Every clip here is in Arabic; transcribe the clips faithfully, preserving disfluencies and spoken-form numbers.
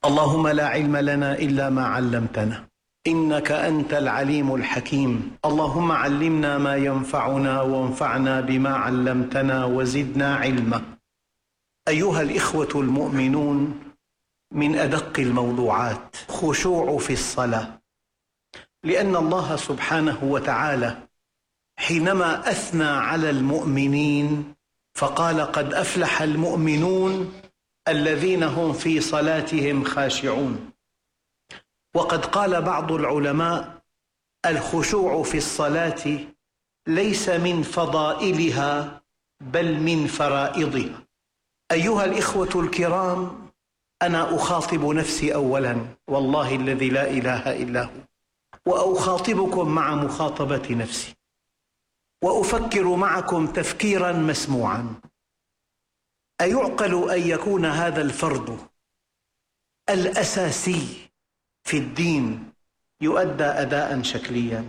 اللهم لا علم لنا إلا ما علمتنا إنك أنت العليم الحكيم. اللهم علمنا ما ينفعنا وانفعنا بما علمتنا وزدنا علما. أيها الإخوة المؤمنون، من أدق الموضوعات خشوع في الصلاة، لأن الله سبحانه وتعالى حينما أثنى على المؤمنين فقال: قد أفلح المؤمنون الذين هم في صلاتهم خاشعون. وقد قال بعض العلماء: الخشوع في الصلاة ليس من فضائلها بل من فرائضها. أيها الإخوة الكرام، أنا أخاطب نفسي أولا والله الذي لا إله إلا هو، وأخاطبكم مع مخاطبة نفسي، وأفكر معكم تفكيرا مسموعا. أيعقل أن يكون هذا الفرض الأساسي في الدين يؤدى أداء شكليا؟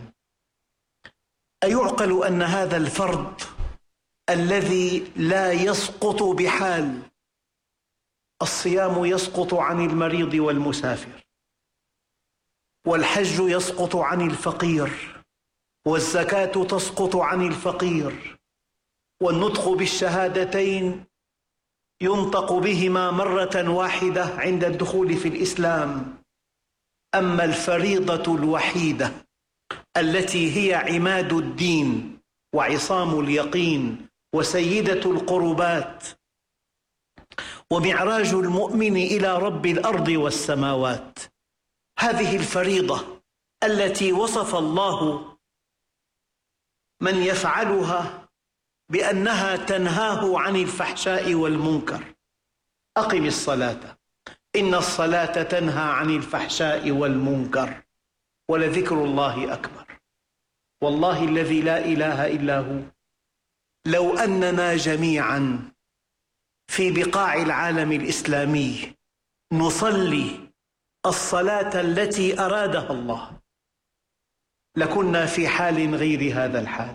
أيعقل أن هذا الفرض الذي لا يسقط بحال، الصيام يسقط عن المريض والمسافر، والحج يسقط عن الفقير، والزكاة تسقط عن الفقير، والنطق بالشهادتين ينطق بهما مرة واحدة عند الدخول في الإسلام. أما الفريضة الوحيدة التي هي عماد الدين وعصام اليقين وسيدة القربات ومعراج المؤمن إلى رب الأرض والسماوات، هذه الفريضة التي وصف الله من يفعلها بأنها تنهاه عن الفحشاء والمنكر. أقم الصلاة إن الصلاة تنهى عن الفحشاء والمنكر ولذكر الله أكبر. والله الذي لا إله إلا هو، لو أننا جميعا في بقاع العالم الإسلامي نصلي الصلاة التي أرادها الله لكنا في حال غير هذا الحال.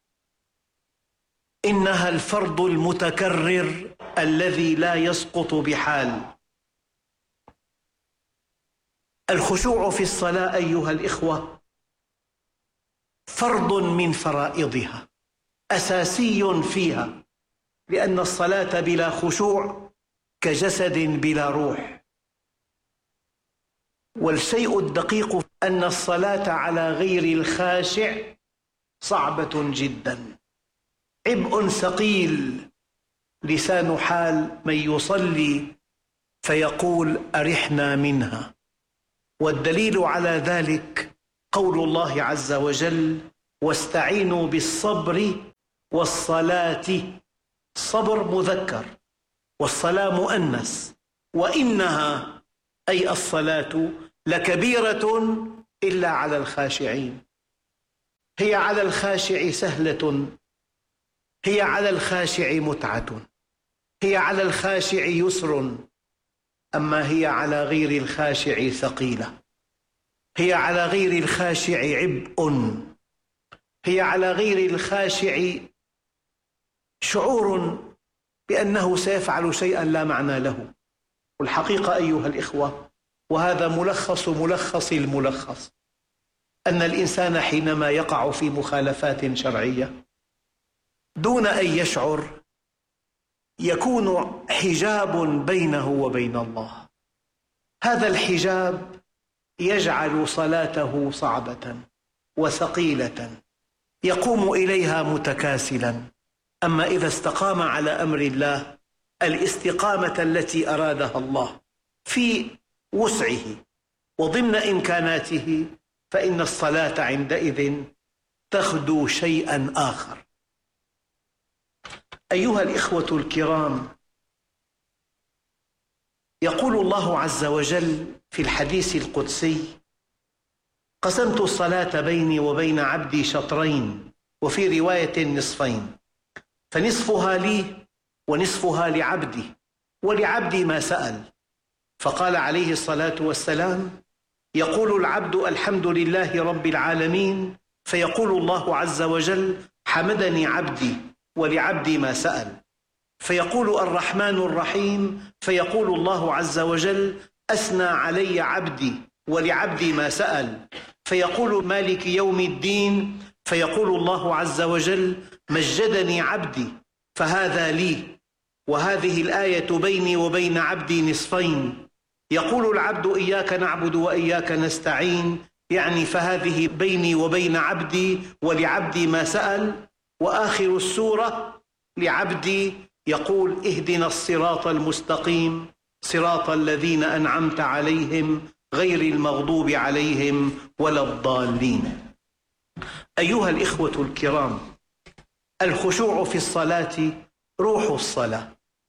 إنها الفرض المتكرر الذي لا يسقط بحال. الخشوع في الصلاة أيها الإخوة فرض من فرائضها، أساسي فيها، لأن الصلاة بلا خشوع كجسد بلا روح. والشيء الدقيق أن الصلاة على غير الخاشع صعبة جدا، عبء ثقيل، لسان حال من يصلي فيقول أرحنا منها. والدليل على ذلك قول الله عز وجل: واستعينوا بالصبر والصلاة. الصبر مذكر والصلاة مؤنث، وإنها أي الصلاة لكبيرة إلا على الخاشعين. هي على الخاشع سهلة، هي على الخاشع متعة، هي على الخاشع يسر، أما هي على غير الخاشع ثقيلة، هي على غير الخاشع عبء، هي على غير الخاشع شعور بأنه سيفعل شيئا لا معنى له. والحقيقة أيها الإخوة، وهذا ملخص ملخص الملخص، أن الإنسان حينما يقع في مخالفات شرعية دون أن يشعر يكون حجاب بينه وبين الله. هذا الحجاب يجعل صلاته صعبة وثقيلة، يقوم إليها متكاسلا. أما إذا استقام على أمر الله الاستقامة التي أرادها الله في وسعه وضمن إمكاناته، فإن الصلاة عندئذ تخدو شيئا آخر. أيها الإخوة الكرام، يقول الله عز وجل في الحديث القدسي: قسمت الصلاة بيني وبين عبدي شطرين، وفي رواية نصفين، فنصفها لي ونصفها لعبدي، ولعبدي ما سأل. فقال عليه الصلاة والسلام: يقول العبد الحمد لله رب العالمين، فيقول الله عز وجل: حمدني عبدي ولعبدي ما سأل. فيقول الرحمن الرحيم، فيقول الله عز وجل: أثنى علي عبدي ولعبدي ما سأل، فيقول مالك يوم الدين، فيقول الله عز وجل مجدني عبدي فهذا لي، وهذه الآية بيني وبين عبدي نصفين، يقول العبد إياك نعبد وإياك نستعين، يعني فهذه بيني وبين عبدي ولعبدي ما سأل. وآخر السورة لعبدي يقول اهدنا الصراط المستقيم صراط الذين أنعمت عليهم غير المغضوب عليهم ولا الضالين. أيها الإخوة الكرام، الخشوع في الصلاة روح الصلاة،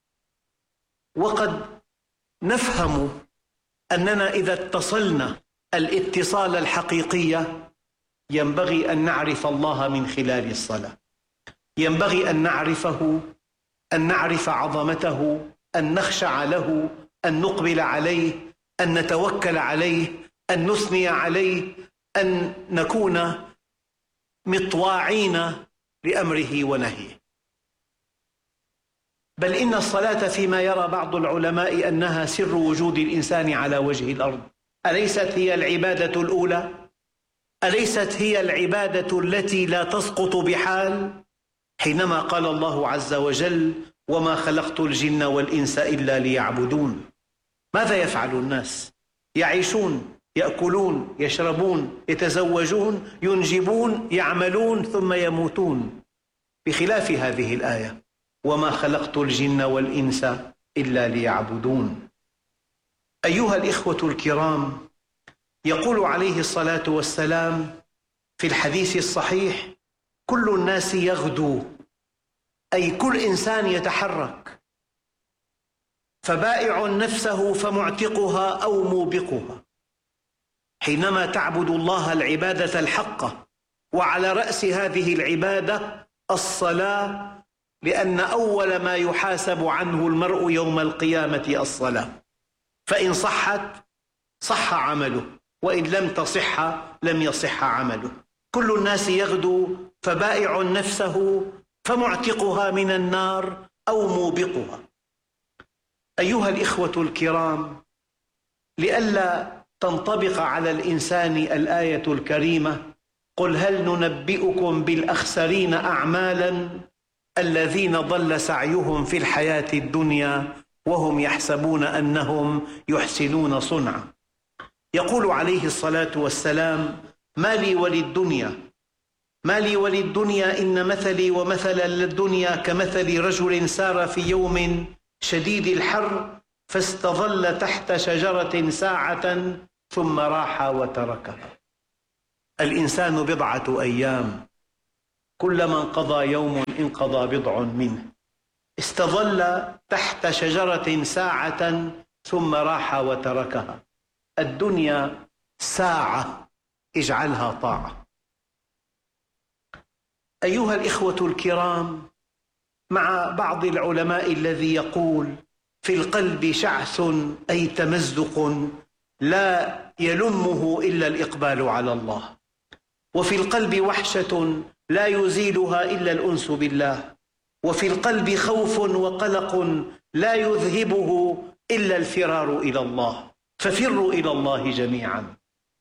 وقد نفهم أننا إذا اتصلنا الاتصال الحقيقي ينبغي أن نعرف الله من خلال الصلاة، ينبغي أن نعرفه، أن نعرف عظمته، أن نخشع له، أن نقبل عليه، أن نتوكل عليه، أن نثني عليه، أن نكون مطواعين لأمره ونهيه. بل إن الصلاة فيما يرى بعض العلماء أنها سر وجود الإنسان على وجه الأرض. أليست هي العبادة الأولى؟ أليست هي العبادة التي لا تسقط بحال؟ حينما قال الله عز وجل وما خلقت الجن والإنس إلا ليعبدون. ماذا يفعل الناس؟ يعيشون، يأكلون، يشربون، يتزوجون، ينجبون، يعملون، ثم يموتون، بخلاف هذه الآية وما خلقت الجن والإنس إلا ليعبدون. أيها الإخوة الكرام، يقول عليه الصلاة والسلام في الحديث الصحيح كل الناس يغدو، أي كل إنسان يتحرك، فبائع نفسه فمعتقها أو موبقها. حينما تعبد الله العبادة الحقة، وعلى رأس هذه العبادة الصلاة، لأن أول ما يحاسب عنه المرء يوم القيامة الصلاة، فإن صحت صح عمله، وإن لم تصح لم يصح عمله. كل الناس يغدو فبائع نفسه فمعتقها من النار أو موبقها. أيها الإخوة الكرام، لئلا تنطبق على الإنسان الآية الكريمة قل هل ننبئكم بالأخسرين أعمالا الذين ضل سعيهم في الحياة الدنيا وهم يحسبون أنهم يحسنون صنعا. يقول عليه الصلاة والسلام ما لي وللدنيا ما لي وللدنيا إن مثلي ومثل الدنيا كمثل رجل سار في يوم شديد الحر فاستظل تحت شجرة ساعة ثم راح وتركها. الإنسان بضعة أيام، كلما انقضى يوم انقضى بضع منه. استظل تحت شجرة ساعة ثم راح وتركها. الدنيا ساعة اجعلها طاعة. أيها الإخوة الكرام، مع بعض العلماء الذي يقول في القلب شعث أي تمزق لا يلمه إلا الإقبال على الله، وفي القلب وحشة لا يزيلها إلا الأنس بالله، وفي القلب خوف وقلق لا يذهبه إلا الفرار إلى الله، ففروا إلى الله جميعا.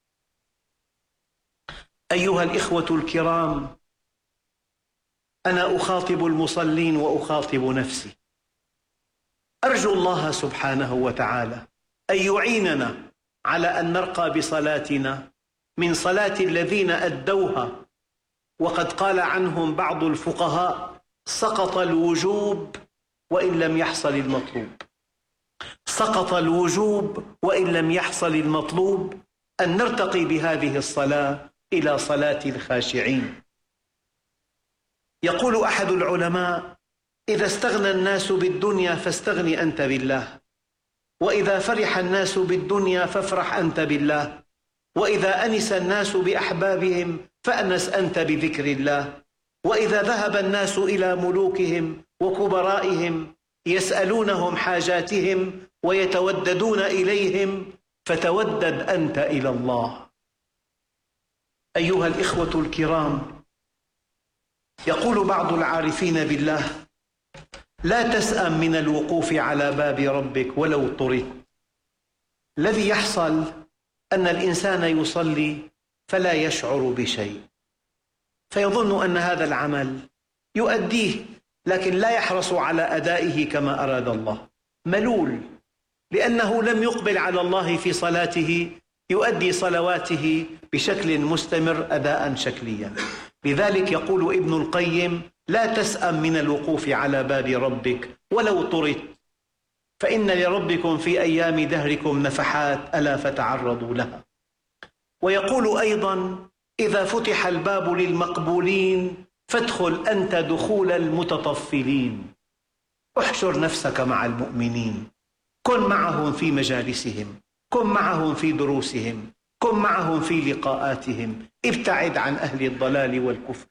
أيها الإخوة الكرام، أنا أخاطب المصلين وأخاطب نفسي. أرجو الله سبحانه وتعالى أن يعيننا على أن نرقى بصلاتنا من صلاة الذين أدوها، وقد قال عنهم بعض الفقهاء سقط الوجوب وإن لم يحصل المطلوب. سقط الوجوب وإن لم يحصل المطلوب، أن نرتقي بهذه الصلاة إلى صلاة الخاشعين. يقول أحد العلماء إذا استغنى الناس بالدنيا فاستغني أنت بالله، وإذا فرح الناس بالدنيا فافرح أنت بالله، وإذا أنس الناس بأحبابهم فأنس أنت بذكر الله، وإذا ذهب الناس إلى ملوكهم وكبرائهم يسألونهم حاجاتهم ويتوددون إليهم فتودد أنت إلى الله. أيها الإخوة الكرام، يقول بعض العارفين بالله لا تسأم من الوقوف على باب ربك ولو طردت، الذي يحصل أن الإنسان يصلي فلا يشعر بشيء، فيظن أن هذا العمل يؤديه، لكن لا يحرص على أدائه كما أراد الله، ملول، لأنه لم يقبل على الله في صلاته، يؤدي صلواته بشكل مستمر أداء شكليا. لذلك يقول ابن القيم: لا تسأم من الوقوف على باب ربك ولو طردت، فإن لربكم في أيام دهركم نفحات ألا فتعرضوا لها. ويقول أيضا: إذا فتح الباب للمقبولين فادخل أنت دخول المتطفلين. احشر نفسك مع المؤمنين، كن معهم في مجالسهم، كن معهم في دروسهم، كن معهم في لقاءاتهم، ابتعد عن أهل الضلال والكفر.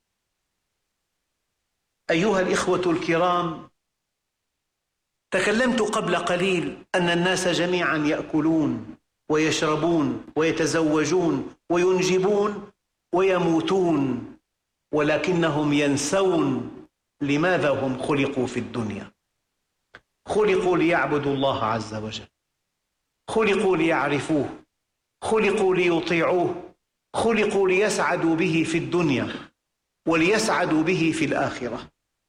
أيها الإخوة الكرام، تكلمت قبل قليل أن الناس جميعا يأكلون ويشربون ويتزوجون وينجبون ويموتون، ولكنهم ينسون لماذا هم خلقوا في الدنيا. خلقوا ليعبدوا الله عز وجل، خلقوا ليعرفوه، خلقوا ليطيعوه، خلقوا ليسعدوا به في الدنيا وليسعدوا به في الآخرة.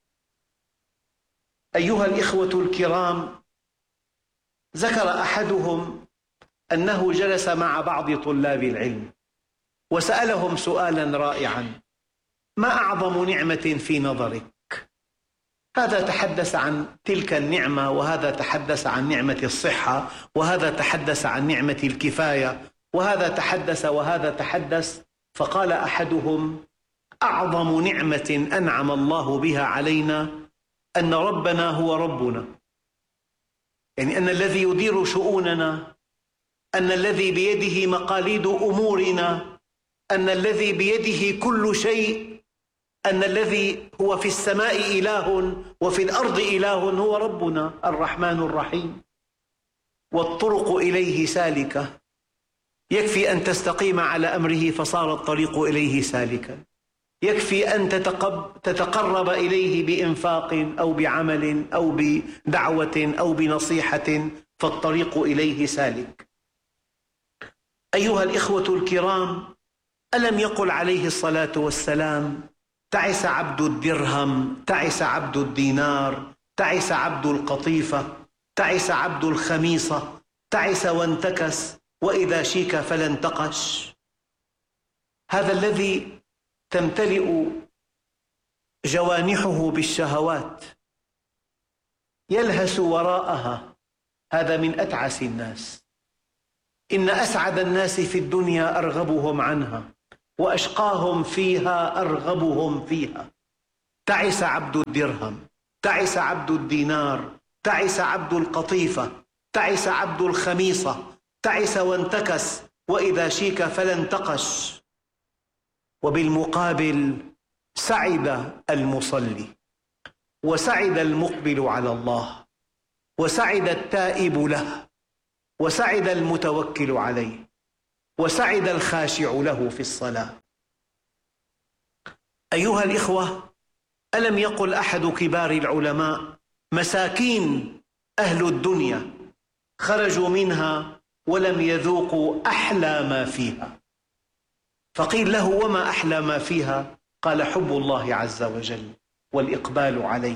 أيها الإخوة الكرام، ذكر أحدهم أنه جلس مع بعض طلاب العلم وسألهم سؤالا رائعا: ما أعظم نعمة في نظرك؟ هذا تحدث عن تلك النعمة، وهذا تحدث عن نعمة الصحة، وهذا تحدث عن نعمة الكفاية، وهذا تحدث وهذا تحدث. فقال أحدهم: أعظم نعمة أنعم الله بها علينا أن ربنا هو ربنا، يعني أن الذي يدير شؤوننا، أن الذي بيده مقاليد أمورنا، أن الذي بيده كل شيء، أن الذي هو في السماء إله وفي الأرض إله هو ربنا الرحمن الرحيم، والطرق إليه سالكة. يكفي أن تستقيم على أمره فصار الطريق إليه سالكا، يكفي أن تتقرب إليه بإنفاق أو بعمل أو بدعوة أو بنصيحة فالطريق إليه سالك. أيها الإخوة الكرام، ألم يقل عليه الصلاة والسلام: تعس عبد الدرهم، تعس عبد الدينار، تعس عبد القطيفة، تعس عبد الخميصة، تعس وانتكس، وإذا شيك فلا انتقش. هذا الذي تمتلئ جوانحه بالشهوات يلهث وراءها، هذا من أتعس الناس. إن أسعد الناس في الدنيا أرغبهم عنها، وأشقاهم فيها أرغبهم فيها. تعس عبد الدرهم، تعس عبد الدينار، تعس عبد القطيفة، تعس عبد الخميصة، تعس وانتكس، وإذا شيك فلا انتقش. وبالمقابل سعد المصلي، وسعد المقبل على الله، وسعد التائب له، وسعد المتوكل عليه، وسعد الخاشع له في الصلاة. أيها الإخوة، ألم يقل أحد كبار العلماء: مساكين أهل الدنيا خرجوا منها ولم يذوقوا أحلى ما فيها. فقيل له: وما أحلى ما فيها؟ قال: حب الله عز وجل والإقبال عليه.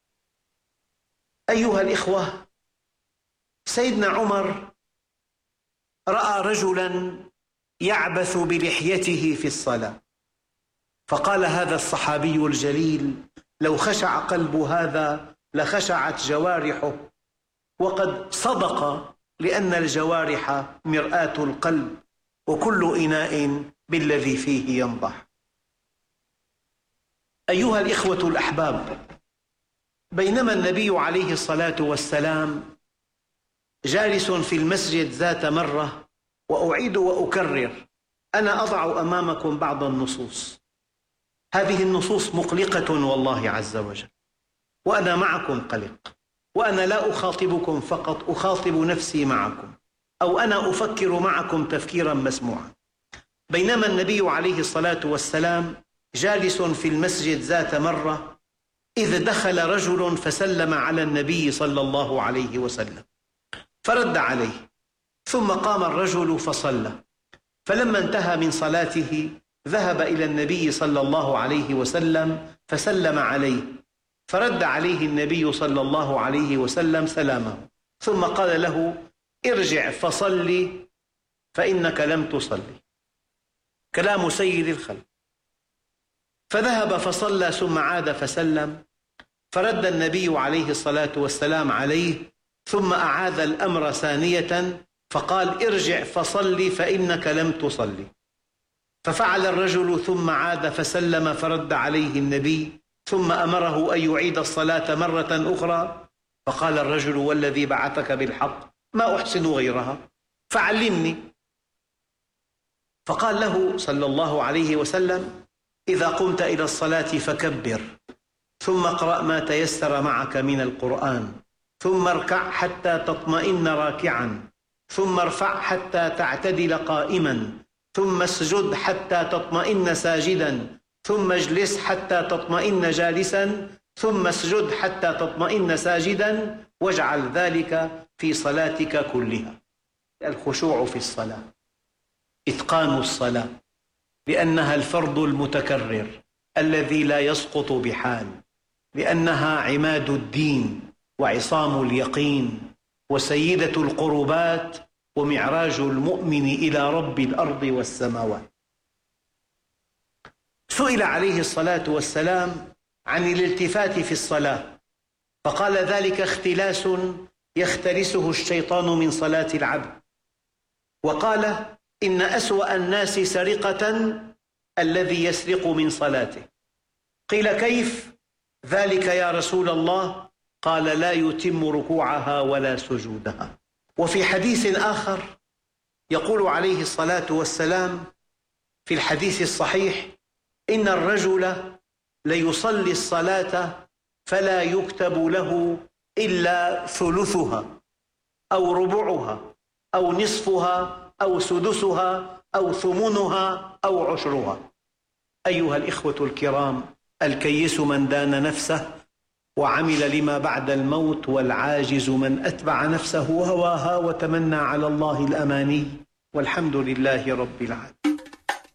أيها الإخوة، سيدنا عمر رأى رجلا يعبث بلحيته في الصلاة، فقال هذا الصحابي الجليل: لو خشع قلب هذا لخشعت جوارحه. وقد صدق، لأن الجوارح مرآة القلب، وكل إناء بالذي فيه ينضح. أيها الإخوة الأحباب، بينما النبي عليه الصلاة والسلام جالس في المسجد ذات مرة، وأعيد وأكرر، أنا أضع أمامكم بعض النصوص، هذه النصوص مقلقة والله عز وجل، وأنا معكم قلق، وأنا لا أخاطبكم فقط، أخاطب نفسي معكم، أو أنا أفكر معكم تفكيرا مسموعا. بينما النبي عليه الصلاة والسلام جالس في المسجد ذات مرة، إذ دخل رجل فسلم على النبي صلى الله عليه وسلم، فرد عليه ثم قام الرجل فصلى، فلما انتهى من صلاته ذهب إلى النبي صلى الله عليه وسلم فسلم عليه، فرد عليه النبي صلى الله عليه وسلم سلامه، ثم قال له: ارجع فصلي فإنك لم تصلي. كلام سيد الخلق. فذهب فصلى ثم عاد فسلم، فرد النبي عليه الصلاة والسلام عليه، ثم أعاد الأمر ثانية فقال: ارجع فصلي فإنك لم تصلي. ففعل الرجل ثم عاد فسلم، فرد عليه النبي، ثم أمره أن يعيد الصلاة مرة أخرى، فقال الرجل: والذي بعثك بالحق ما أحسن غيرها فعلمني. فقال له صلى الله عليه وسلم: إذا قمت إلى الصلاة فكبر، ثم اقرأ ما تيسر معك من القرآن، ثم اركع حتى تطمئن راكعا، ثم ارفع حتى تعتدل قائما، ثم اسجد حتى تطمئن ساجدا، ثم اجلس حتى تطمئن جالسا، ثم اسجد حتى تطمئن ساجدا، واجعل ذلك في صلاتك كلها. الخشوع في الصلاة، إتقان الصلاة، لأنها الفرض المتكرر الذي لا يسقط بحال، لأنها عماد الدين وعصام اليقين وسيدة القربات ومعراج المؤمن إلى رب الأرض والسماوات. سئل عليه الصلاة والسلام عن الالتفات في الصلاة، فقال: ذلك اختلاس يختلسه الشيطان من صلاة العبد. وقال: إن أسوأ الناس سرقة الذي يسرق من صلاته. قيل: كيف ذلك يا رسول الله؟ قال: لا يتم ركوعها ولا سجودها. وفي حديث آخر يقول عليه الصلاة والسلام في الحديث الصحيح: إن الرجل ليصلي الصلاة فلا يكتب له إلا ثلثها أو ربعها أو نصفها أو سدسها أو ثمنها أو عشرها. أيها الإخوة الكرام، الكيس من دان نفسه وعمل لما بعد الموت، والعاجز من أتبع نفسه هواها وتمنى على الله الأماني، والحمد لله رب العالمين.